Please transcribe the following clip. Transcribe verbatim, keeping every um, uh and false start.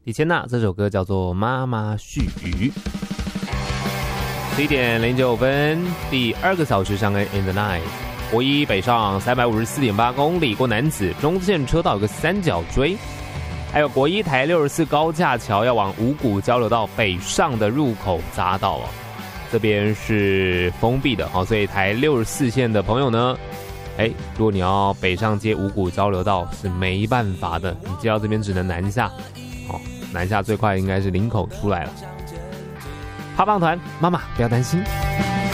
李千娜这首歌叫做《妈妈絮语》。十一点零九分，第二个小时上恩 in the night。国一北上三百五十四点八公里，过楠梓中线车道有个三角锥，还有国一台六十四高架桥要往五股交流道北上的入口匝道哦，这边是封闭的哦，所以台六十四线的朋友呢，哎，如果你要北上接五股交流道是没办法的，你接到这边只能南下，哦，南下最快应该是林口出来了。怕胖团，妈妈不要担心。